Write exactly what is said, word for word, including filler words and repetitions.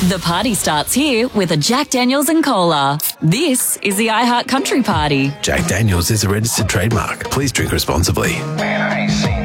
The party starts here with a Jack Daniels and Cola. This is the iHeart Country Party. Jack Daniels is a registered trademark. Please drink responsibly. Man, I ain't seen